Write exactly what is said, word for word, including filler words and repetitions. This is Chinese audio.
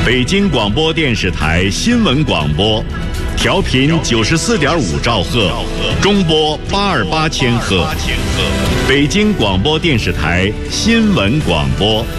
北京广播电视台新闻广播，调频九十四点五兆赫，中波八二八千赫。北京广播电视台新闻广播。